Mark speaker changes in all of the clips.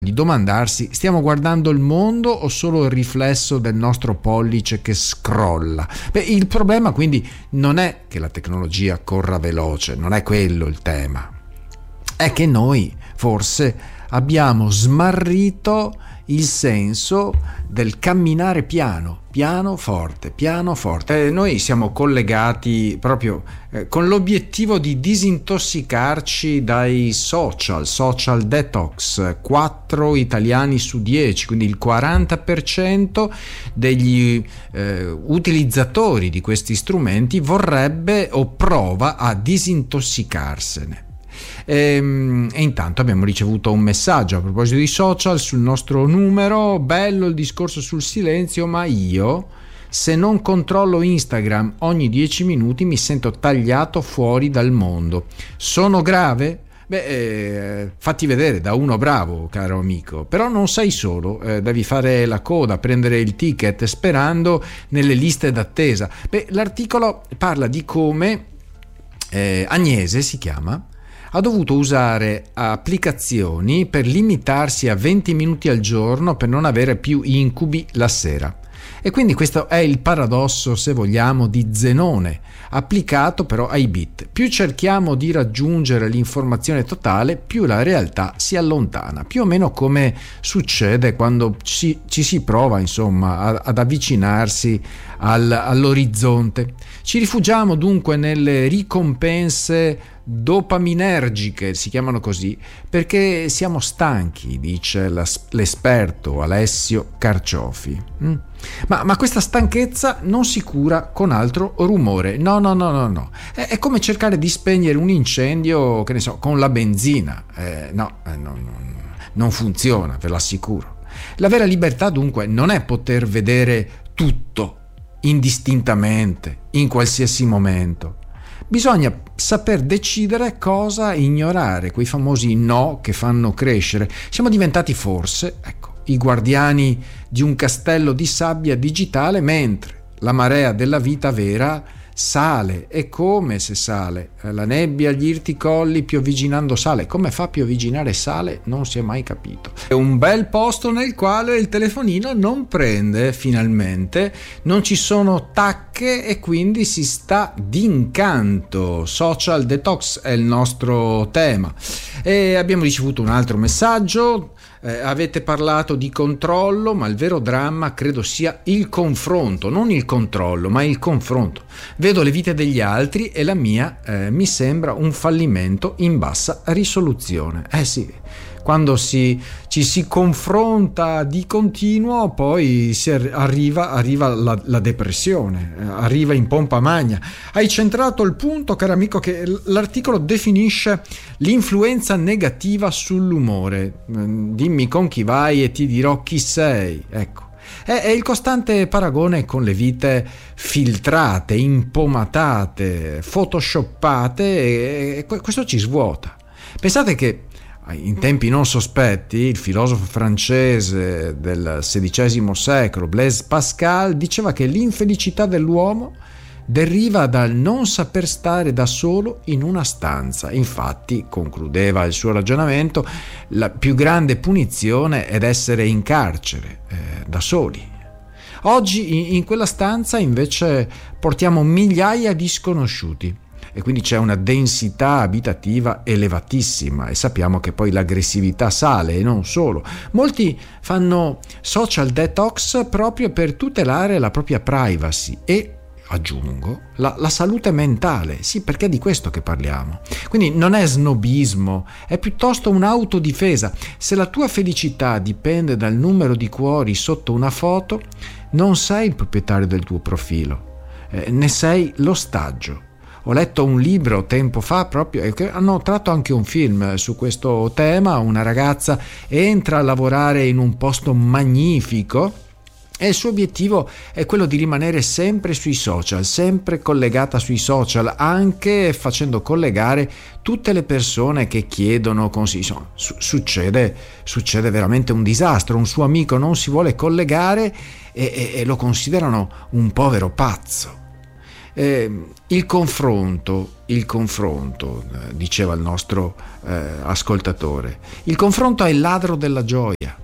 Speaker 1: di domandarsi: stiamo guardando il mondo o solo il riflesso del nostro pollice che scrolla? Il problema quindi non è che la tecnologia corra veloce, non è quello il tema, è che noi forse abbiamo smarrito il senso del camminare piano forte. Noi siamo collegati proprio con l'obiettivo di disintossicarci dai social detox. 4 italiani su 10, quindi il 40% degli utilizzatori di questi strumenti vorrebbe o prova a disintossicarsene. E intanto abbiamo ricevuto un messaggio a proposito di social sul nostro numero: bello il discorso sul silenzio, ma io, se non controllo Instagram ogni 10 minuti, mi sento tagliato fuori dal mondo. Sono grave? Fatti vedere da uno bravo, caro amico. Però non sei solo, devi fare la coda, prendere il ticket sperando nelle liste d'attesa. L'articolo parla di come Agnese si chiama, ha dovuto usare applicazioni per limitarsi a 20 minuti al giorno per non avere più incubi la sera. E quindi questo è il paradosso, se vogliamo, di Zenone, applicato però ai bit. Più cerchiamo di raggiungere l'informazione totale, più la realtà si allontana, più o meno come succede quando ci si prova, insomma, ad avvicinarsi all'orizzonte. Ci rifugiamo dunque nelle ricompense dopaminergiche, si chiamano così, perché siamo stanchi, dice l'esperto Alessio Carciofi. Ma questa stanchezza non si cura con altro rumore. No. È come cercare di spegnere un incendio, che ne so, con la benzina. Non funziona, ve lo assicuro. La vera libertà dunque non è poter vedere tutto indistintamente in qualsiasi momento. Bisogna saper decidere cosa ignorare, quei famosi no che fanno crescere. Siamo diventati forse, i guardiani di un castello di sabbia digitale, mentre la marea della vita vera sale. E come se sale? La nebbia, gli irti colli, piovigginando sale. Come fa a piovigginare sale? Non si è mai capito. È un bel posto nel quale il telefonino non prende, finalmente, non ci sono tacche e quindi si sta d'incanto. Social detox è il nostro tema. E abbiamo ricevuto un altro messaggio. Avete parlato di controllo, ma il vero dramma credo sia il confronto, non il controllo, ma il confronto. Vedo le vite degli altri e la mia mi sembra un fallimento in bassa risoluzione. Sì, quando ci si confronta di continuo, poi arriva la depressione, arriva in pompa magna. Hai centrato il punto, caro amico, che l'articolo definisce l'influenza negativa sull'umore. Dimmi con chi vai e ti dirò chi sei. Ecco. È il costante paragone con le vite filtrate, impomatate, photoshoppate, e questo ci svuota. Pensate che in tempi non sospetti il filosofo francese del XVI secolo, Blaise Pascal, diceva che l'infelicità dell'uomo deriva dal non saper stare da solo in una stanza. Infatti, concludeva il suo ragionamento, la più grande punizione è essere in carcere, da soli. Oggi in quella stanza invece portiamo migliaia di sconosciuti e quindi c'è una densità abitativa elevatissima, e sappiamo che poi l'aggressività sale, e non solo. Molti fanno social detox proprio per tutelare la propria privacy e, aggiungo, la salute mentale. Sì, perché è di questo che parliamo. Quindi non è snobismo, è piuttosto un'autodifesa. Se la tua felicità dipende dal numero di cuori sotto una foto, non sei il proprietario del tuo profilo, ne sei l'ostaggio. Ho letto un libro tempo fa proprio, che hanno tratto anche un film su questo tema. Una ragazza entra a lavorare in un posto magnifico e il suo obiettivo è quello di rimanere sempre sui social, sempre collegata sui social, anche facendo collegare tutte le persone che chiedono consigli. Succede veramente un disastro. Un suo amico non si vuole collegare e lo considerano un povero pazzo. Il confronto, diceva il nostro ascoltatore, il confronto è il ladro della gioia.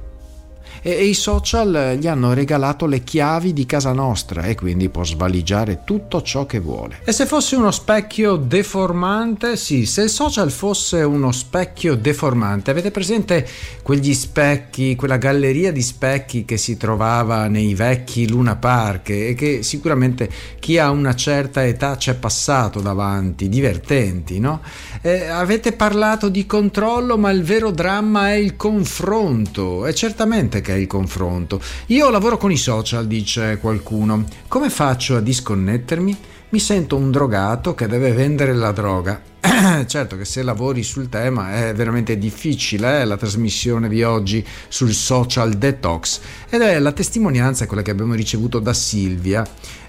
Speaker 1: E i social gli hanno regalato le chiavi di casa nostra e quindi può svaligiare tutto ciò che vuole. E se fosse uno specchio deformante? Sì, se il social fosse uno specchio deformante, avete presente quegli specchi, quella galleria di specchi che si trovava nei vecchi Luna Park e che sicuramente chi ha una certa età c'è passato davanti, divertenti, no? Avete parlato di controllo, ma il vero dramma è il confronto, e certamente che è il confronto. Io lavoro con i social, dice qualcuno. Come faccio a disconnettermi? Mi sento un drogato che deve vendere la droga. Certo che se lavori sul tema è veramente difficile, la trasmissione di oggi sul social detox, ed è la testimonianza quella che abbiamo ricevuto da Silvia,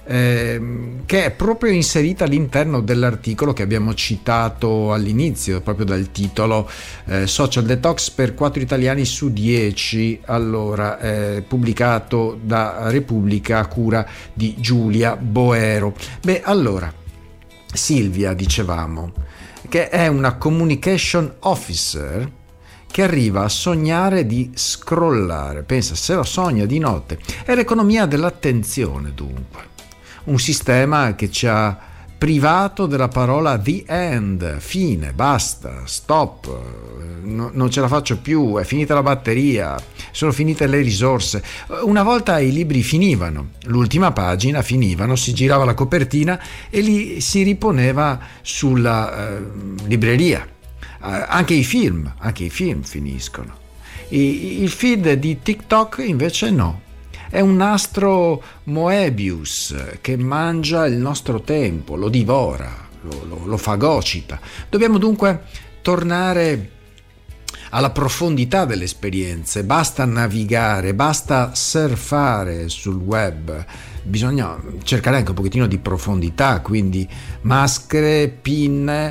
Speaker 1: che è proprio inserita all'interno dell'articolo che abbiamo citato all'inizio, proprio dal titolo Social Detox per 4 italiani su 10, allora pubblicato da Repubblica a cura di Giulia Boero. Beh, allora Silvia, dicevamo, che è una communication officer che arriva a sognare di scrollare, pensa, se lo sogna di notte. È l'economia dell'attenzione, dunque. Un sistema che ci ha privato della parola the end, fine, basta, stop, non ce la faccio più, è finita la batteria, sono finite le risorse. Una volta i libri finivano, l'ultima pagina finivano, si girava la copertina e li si riponeva sulla libreria. Anche i film finiscono. Il feed di TikTok invece no. È un nastro Moebius che mangia il nostro tempo, lo divora, lo fagocita. Dobbiamo dunque tornare alla profondità delle esperienze. Basta navigare, basta surfare sul web. Bisogna cercare anche un pochettino di profondità, quindi maschere, pinne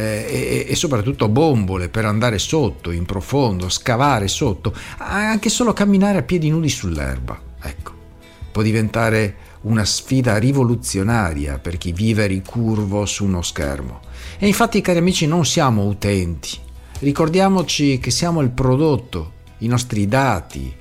Speaker 1: e soprattutto bombole per andare sotto, in profondo, scavare sotto, anche solo camminare a piedi nudi sull'erba. Ecco, può diventare una sfida rivoluzionaria per chi vive ricurvo su uno schermo. E infatti, cari amici, non siamo utenti. Ricordiamoci che siamo il prodotto, i nostri dati.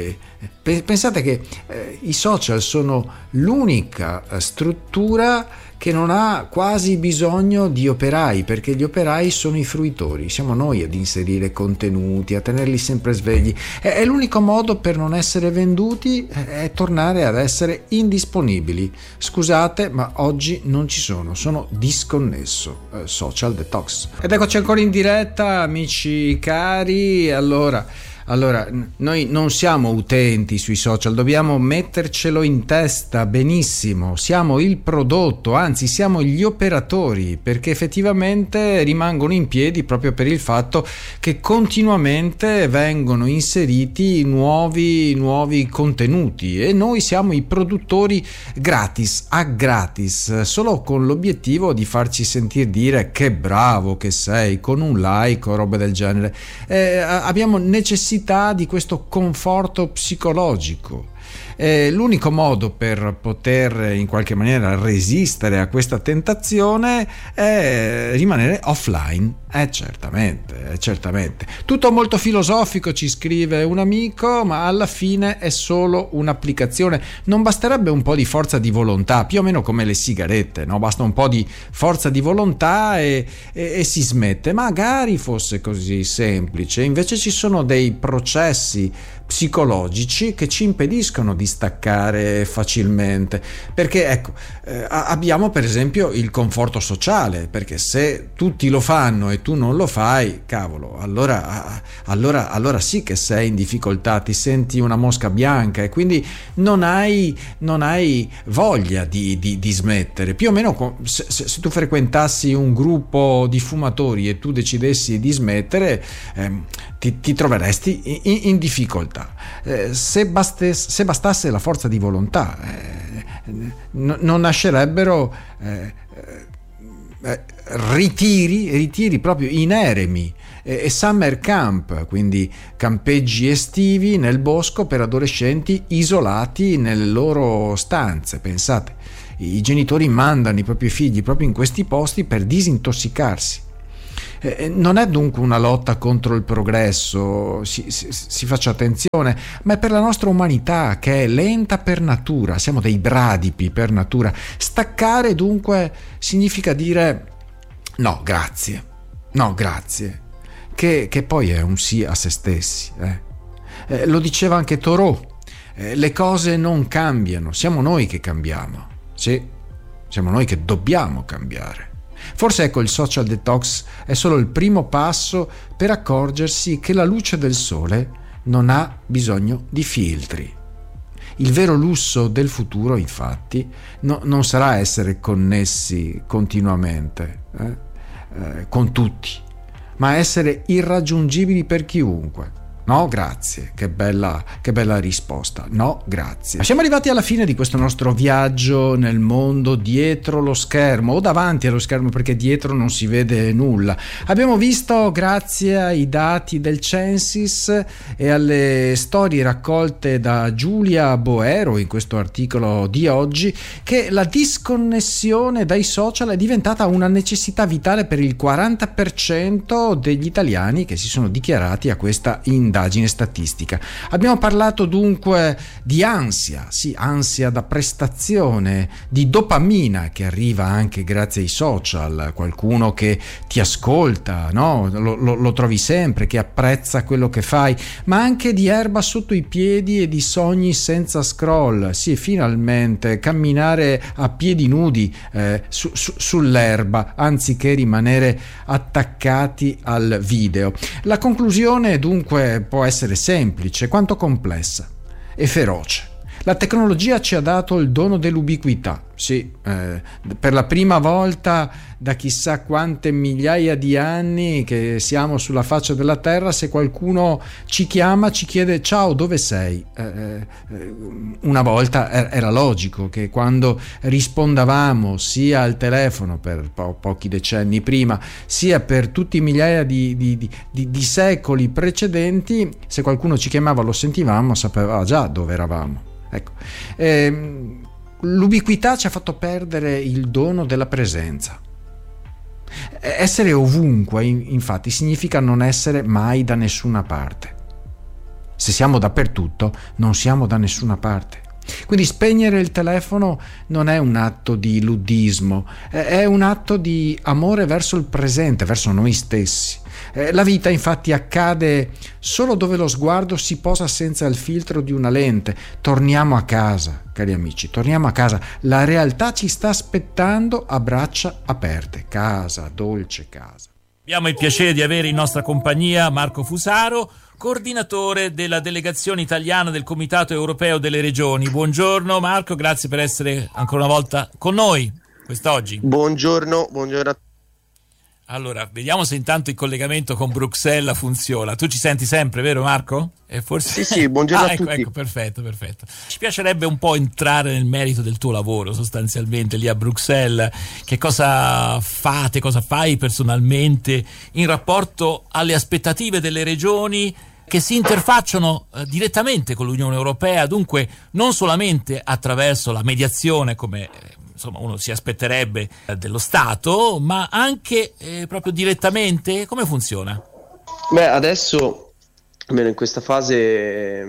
Speaker 1: Pensate che i social sono l'unica struttura che non ha quasi bisogno di operai, perché gli operai sono i fruitori, siamo noi ad inserire contenuti, a tenerli sempre svegli. È l'unico modo per non essere venduti, è tornare ad essere indisponibili. Scusate, ma oggi non ci sono disconnesso. Social detox. Ed eccoci ancora in diretta, amici cari. Allora, noi non siamo utenti sui social, dobbiamo mettercelo in testa benissimo, siamo il prodotto, anzi siamo gli operatori, perché effettivamente rimangono in piedi proprio per il fatto che continuamente vengono inseriti nuovi contenuti e noi siamo i produttori a gratis, solo con l'obiettivo di farci sentire dire che bravo che sei, con un like o roba del genere. Abbiamo necessità di questo conforto psicologico. L'unico modo per poter in qualche maniera resistere a questa tentazione è rimanere offline. Certamente. Tutto molto filosofico, ci scrive un amico, ma alla fine è solo un'applicazione. Non basterebbe un po' di forza di volontà, più o meno come le sigarette, no? Basta un po' di forza di volontà e si smette. Magari fosse così semplice, invece ci sono dei processi psicologici che ci impediscono di staccare facilmente, perché ecco, abbiamo per esempio il conforto sociale, perché se tutti lo fanno e tu non lo fai, cavolo, allora sì che sei in difficoltà, ti senti una mosca bianca e quindi non hai voglia di smettere. Più o meno se tu frequentassi un gruppo di fumatori e tu decidessi di smettere, ti troveresti in difficoltà. Se bastasse la forza di volontà, non nascerebbero ritiri proprio in eremi e summer camp, quindi campeggi estivi nel bosco per adolescenti isolati nelle loro stanze. Pensate, i genitori mandano i propri figli proprio in questi posti per disintossicarsi. Non è dunque una lotta contro il progresso, si faccia attenzione, ma è per la nostra umanità, che è lenta per natura, siamo dei bradipi per natura. Staccare dunque significa dire no grazie, che poi è un sì a se stessi. Lo diceva anche Thoreau, le cose non cambiano, siamo noi che cambiamo, sì, siamo noi che dobbiamo cambiare. Forse ecco, il social detox è solo il primo passo per accorgersi che la luce del sole non ha bisogno di filtri. Il vero lusso del futuro, infatti, non sarà essere connessi continuamente con tutti, ma essere irraggiungibili per chiunque. No, grazie, che bella risposta. No, grazie. Siamo arrivati alla fine di questo nostro viaggio nel mondo dietro lo schermo, o davanti allo schermo, perché dietro non si vede nulla. Abbiamo visto, grazie ai dati del Censis e alle storie raccolte da Giulia Boero in questo articolo di oggi, che la disconnessione dai social è diventata una necessità vitale per il 40% degli italiani che si sono dichiarati a questa indagine statistica. Abbiamo parlato dunque di ansia da prestazione, di dopamina che arriva anche grazie ai social, qualcuno che ti ascolta, no? Lo trovi sempre, che apprezza quello che fai, ma anche di erba sotto i piedi e di sogni senza scroll. Sì, finalmente camminare a piedi nudi sull'erba anziché rimanere attaccati al video. La conclusione dunque può essere semplice quanto complessa e feroce. La tecnologia ci ha dato il dono dell'ubiquità, sì, per la prima volta da chissà quante migliaia di anni che siamo sulla faccia della terra, se qualcuno ci chiama, ci chiede ciao, dove sei? Una volta era logico che quando rispondavamo sia al telefono per pochi decenni prima, sia per tutti i migliaia di secoli precedenti, se qualcuno ci chiamava lo sentivamo, sapeva già dove eravamo. Ecco, l'ubiquità ci ha fatto perdere il dono della presenza. Essere ovunque, infatti, significa non essere mai da nessuna parte. Se siamo dappertutto, non siamo da nessuna parte. Quindi spegnere il telefono non è un atto di ludismo, è un atto di amore verso il presente, verso noi stessi. La vita infatti accade solo dove lo sguardo si posa senza il filtro di una lente. Torniamo a casa, cari amici, torniamo a casa. La realtà ci sta aspettando a braccia aperte. Casa, dolce casa.
Speaker 2: Abbiamo il piacere di avere in nostra compagnia Marco Fusaro, coordinatore della delegazione italiana del Comitato Europeo delle Regioni. Buongiorno Marco, grazie per essere ancora una volta con noi quest'oggi.
Speaker 3: Buongiorno a tutti.
Speaker 2: Allora, vediamo se intanto il collegamento con Bruxelles funziona. Tu ci senti sempre, vero Marco? Forse...
Speaker 3: Sì, buongiorno a tutti.
Speaker 2: Ecco, perfetto. Ci piacerebbe un po' entrare nel merito del tuo lavoro, sostanzialmente, lì a Bruxelles. Che cosa fate, cosa fai personalmente in rapporto alle aspettative delle regioni che si interfacciano direttamente con l'Unione Europea, dunque non solamente attraverso la mediazione, come insomma uno si aspetterebbe dello Stato, ma anche proprio direttamente? Come funziona?
Speaker 3: Beh, adesso, almeno in questa fase,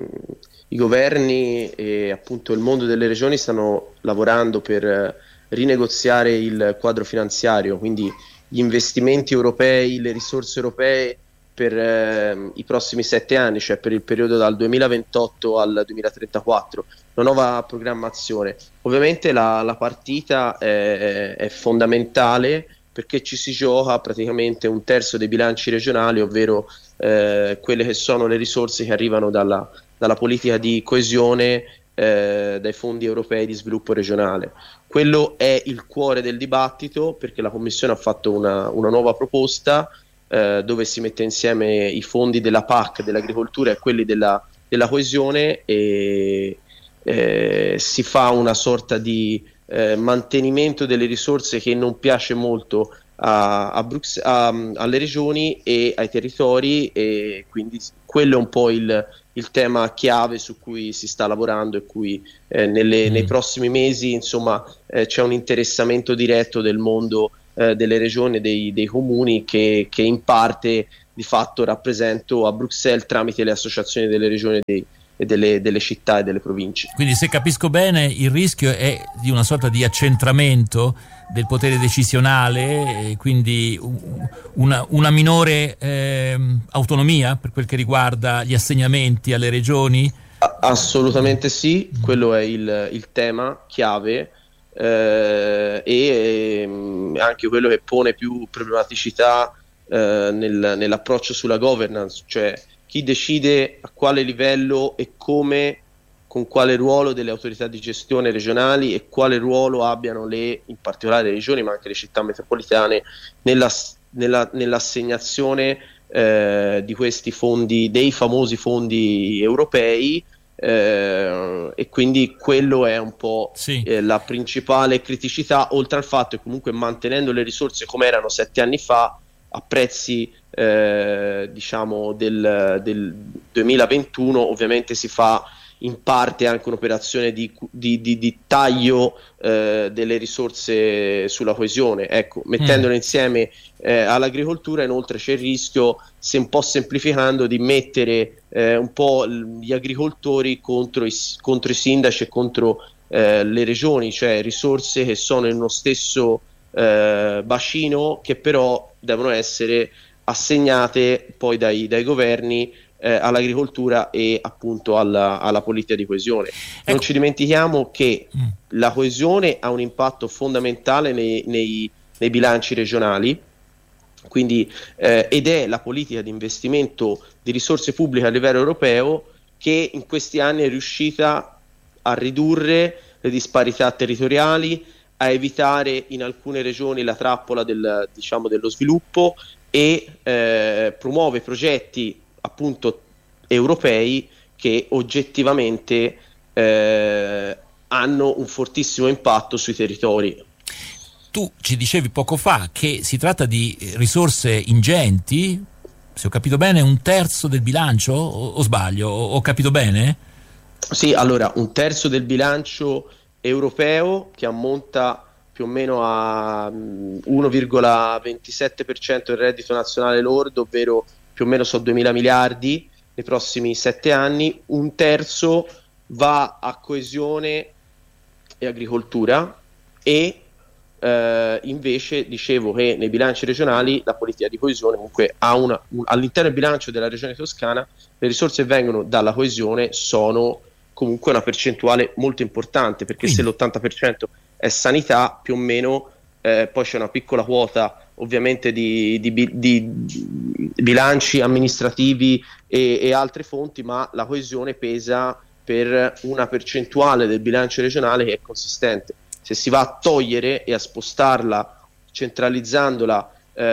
Speaker 3: i governi e appunto il mondo delle regioni stanno lavorando per rinegoziare il quadro finanziario, quindi gli investimenti europei, le risorse europee per i prossimi 7 anni, cioè per il periodo dal 2028 al 2034, una nuova programmazione. Ovviamente la partita è fondamentale perché ci si gioca praticamente un terzo dei bilanci regionali, ovvero quelle che sono le risorse che arrivano dalla politica di coesione, dai fondi europei di sviluppo regionale. Quello è il cuore del dibattito, perché la Commissione ha fatto una nuova proposta dove si mette insieme i fondi della PAC, dell'agricoltura, e quelli della coesione, e si fa una sorta di mantenimento delle risorse che non piace molto alle regioni e ai territori, e quindi quello è un po' il il tema chiave su cui si sta lavorando e cui nei prossimi mesi, insomma, c'è un interessamento diretto del mondo delle regioni e dei comuni che in parte di fatto rappresento a Bruxelles tramite le associazioni delle regioni e delle città e delle province.
Speaker 2: Quindi, se capisco bene, il rischio è di una sorta di accentramento del potere decisionale, quindi una minore autonomia per quel che riguarda gli assegnamenti alle regioni?
Speaker 3: Assolutamente sì, quello è il tema chiave, e anche quello che pone più problematicità nell'approccio sulla governance, cioè chi decide a quale livello e come, con quale ruolo delle autorità di gestione regionali e quale ruolo abbiano in particolare le regioni, ma anche le città metropolitane, nell'assegnazione di questi fondi, dei famosi fondi europei, e quindi quello è un po' la principale criticità, oltre al fatto che comunque mantenendo le risorse come erano 7 anni fa a prezzi diciamo del 2021, ovviamente si fa in parte anche un'operazione di taglio delle risorse sulla coesione, ecco, mettendole insieme all'agricoltura. Inoltre c'è il rischio, se un po' semplificando, di mettere un po' gli agricoltori contro i sindaci e contro le regioni, cioè risorse che sono in uno stesso bacino, che però devono essere assegnate poi dai governi all'agricoltura e appunto alla politica di coesione. Non ci dimentichiamo che la coesione ha un impatto fondamentale nei bilanci regionali, quindi ed è la politica di investimento di risorse pubbliche a livello europeo che in questi anni è riuscita a ridurre le disparità territoriali, a evitare in alcune regioni la trappola dello sviluppo e promuove progetti appunto europei che oggettivamente hanno un fortissimo impatto sui territori.
Speaker 2: Tu ci dicevi poco fa che si tratta di risorse ingenti, se ho capito bene, 1/3 del bilancio, o sbaglio? Ho capito bene?
Speaker 3: Sì, allora 1/3 del bilancio europeo, che ammonta più o meno a 1,27% del reddito nazionale lordo, ovvero più o meno 2.000 miliardi nei prossimi 7 anni. 1/3 va a coesione e agricoltura e invece dicevo che nei bilanci regionali la politica di coesione comunque ha all'interno del bilancio della regione toscana le risorse che vengono dalla coesione sono comunque una percentuale molto importante, perché se l'80% è sanità, più o meno poi c'è una piccola quota ovviamente di bilanci amministrativi e altre fonti, ma la coesione pesa per una percentuale del bilancio regionale che è consistente. Se si va a togliere e a spostarla, centralizzandola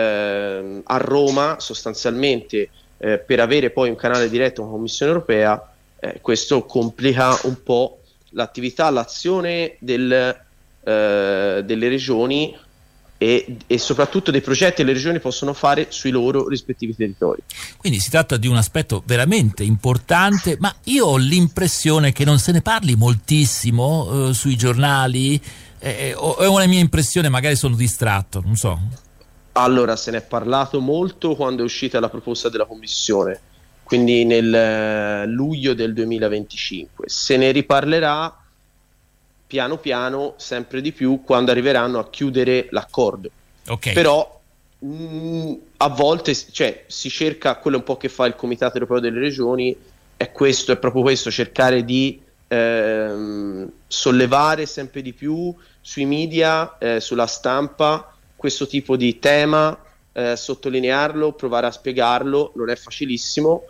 Speaker 3: a Roma sostanzialmente, per avere poi un canale diretto con la Commissione europea, questo complica un po' l'attività, l'azione delle regioni e soprattutto dei progetti che le regioni possono fare sui loro rispettivi territori. Quindi
Speaker 2: si tratta di un aspetto veramente importante, ma io ho l'impressione che non se ne parli moltissimo sui giornali, o è una mia impressione, magari sono distratto, non so.
Speaker 3: Allora, se ne è parlato molto quando è uscita la proposta della Commissione, quindi nel luglio del 2025. Se ne riparlerà piano piano, sempre di più, quando arriveranno a chiudere l'accordo.
Speaker 2: Okay.
Speaker 3: Però a volte si cerca, quello un po' che fa il Comitato Europeo delle Regioni, è proprio questo, cercare di sollevare sempre di più sui media, sulla stampa, questo tipo di tema, sottolinearlo, provare a spiegarlo. Non è facilissimo,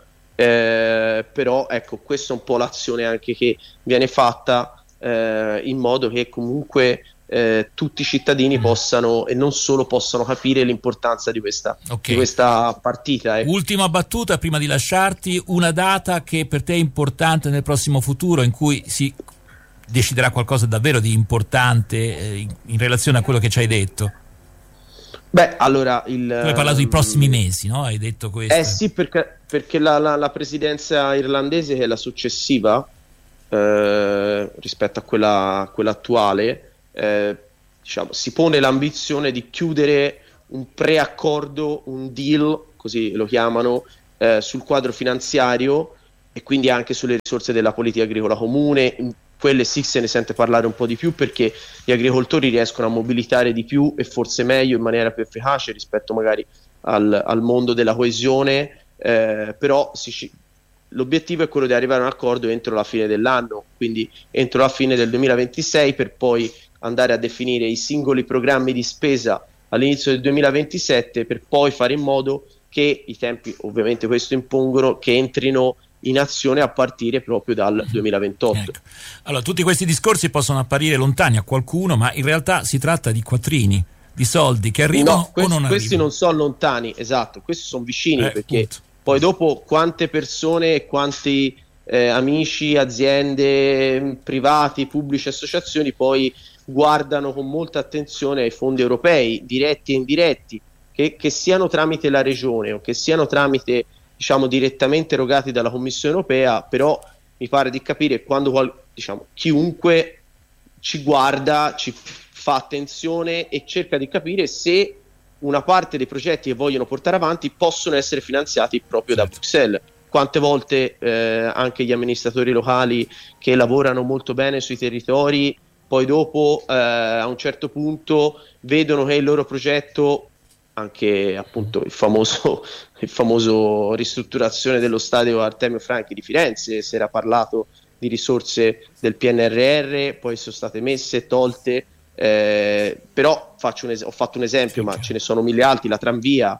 Speaker 3: però ecco, questa è un po' l'azione anche che viene fatta in modo che comunque tutti i cittadini possano, e non solo possano, capire l'importanza di questa partita.
Speaker 2: Ultima battuta prima di lasciarti: una data che per te è importante nel prossimo futuro, in cui si deciderà qualcosa davvero di importante in relazione a quello che ci hai detto.
Speaker 3: Beh, allora
Speaker 2: tu hai parlato di prossimi mesi, no? Hai detto questo.
Speaker 3: Sì, perché la presidenza irlandese, che è la successiva rispetto a quella attuale, diciamo, si pone l'ambizione di chiudere un preaccordo, un deal, così lo chiamano, sul quadro finanziario e quindi anche sulle risorse della politica agricola comune. Quelle sì se ne sente parlare un po' di più, perché gli agricoltori riescono a mobilitare di più e forse meglio, in maniera più efficace rispetto magari al mondo della coesione, però l'obiettivo è quello di arrivare a un accordo entro la fine dell'anno, quindi entro la fine del 2026, per poi andare a definire i singoli programmi di spesa all'inizio del 2027, per poi fare in modo che i tempi, ovviamente questo impongono, che entrino in azione a partire proprio dal 2028.
Speaker 2: Ecco. Allora, tutti questi discorsi possono apparire lontani a qualcuno, ma in realtà si tratta di quattrini, di soldi che arrivano o non arrivano.
Speaker 3: Questi non sono lontani, esatto, questi sono vicini, perché
Speaker 2: punto.
Speaker 3: Poi dopo quante persone, quanti amici, aziende, privati, pubblici, associazioni poi guardano con molta attenzione ai fondi europei, diretti e indiretti, che siano tramite la regione o che siano tramite, diciamo, direttamente erogati dalla Commissione europea. Però mi pare di capire, quando chiunque ci guarda, ci fa attenzione e cerca di capire se una parte dei progetti che vogliono portare avanti possono essere finanziati proprio da Bruxelles. Quante volte anche gli amministratori locali che lavorano molto bene sui territori, poi dopo a un certo punto vedono che il loro progetto, anche appunto il famoso ristrutturazione dello stadio Artemio Franchi di Firenze, si era parlato di risorse del PNRR, poi sono state messe, tolte, però ho fatto un esempio, ma ce ne sono mille altri, la tranvia,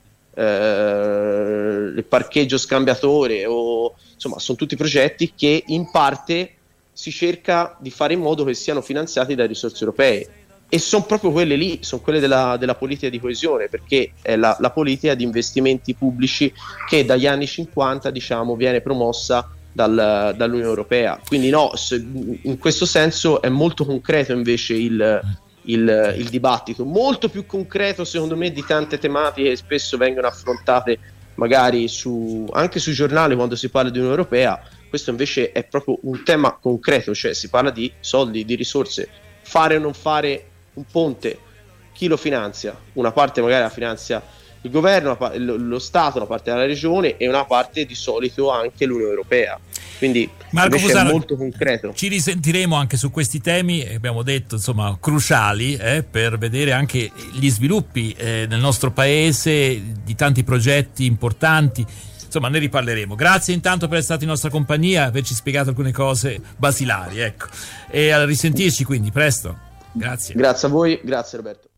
Speaker 3: il parcheggio scambiatore, insomma sono tutti progetti che in parte si cerca di fare in modo che siano finanziati da risorse europee, e sono proprio quelle lì, sono quelle della politica di coesione, perché è la politica di investimenti pubblici che dagli anni 50, diciamo, viene promossa dall'Unione Europea. Quindi no, in questo senso è molto concreto invece il dibattito, molto più concreto secondo me di tante tematiche che spesso vengono affrontate magari anche sui giornali quando si parla di Unione Europea. Questo invece è proprio un tema concreto, cioè si parla di soldi, di risorse, fare o non fare un ponte, chi lo finanzia? Una parte magari la finanzia il governo, lo Stato, una parte della regione e una parte di solito anche l'Unione Europea. Quindi
Speaker 2: Marco Fusaro,
Speaker 3: è molto concreto.
Speaker 2: Ci risentiremo anche su questi temi, abbiamo detto, insomma, cruciali per vedere anche gli sviluppi nel nostro paese di tanti progetti importanti. Insomma, ne riparleremo. Grazie intanto per essere stato in nostra compagnia, averci spiegato alcune cose basilari, ecco. E a risentirci quindi presto. Grazie.
Speaker 3: Grazie a voi, grazie Roberto.